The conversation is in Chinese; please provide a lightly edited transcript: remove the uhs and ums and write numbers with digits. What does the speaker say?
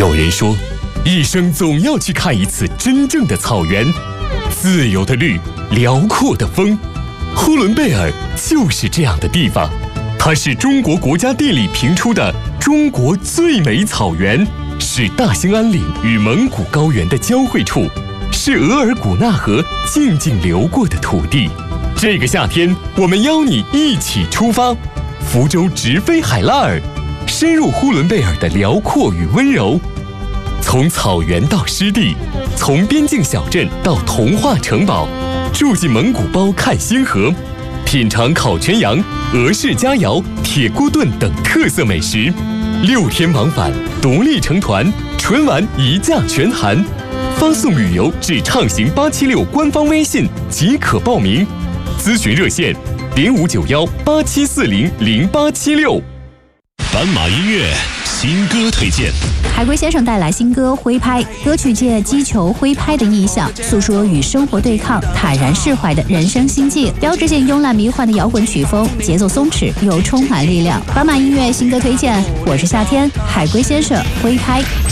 有人说，一生总要去看一次真正的草原，自由的绿，辽阔的风。呼伦贝尔就是这样的地方，它是中国国家地理评出的中国最美草原，是大兴安岭与蒙古高原的交汇处，是额尔古纳河静静流过的土地。这个夏天，我们邀你一起出发，福州直飞海拉尔，深入呼伦贝尔的辽阔与温柔。从草原到湿地，从边境小镇到童话城堡，住进蒙古包看星河，品尝烤全羊、俄式佳肴、铁锅炖等特色美食。6天往返，独立成团，纯玩一价全含。发送旅游至畅行876官方微信即可报名。咨询热线059187400876。 斑马音乐新歌推荐。 海龟先生带来新歌《挥拍》，歌曲借击球挥拍的意象，诉说与生活对抗、坦然释怀的人生心境。标志性慵懒迷幻的摇滚曲风，节奏松弛又充满力量。斑马音乐新歌推荐，我是夏天，海龟先生《挥拍》。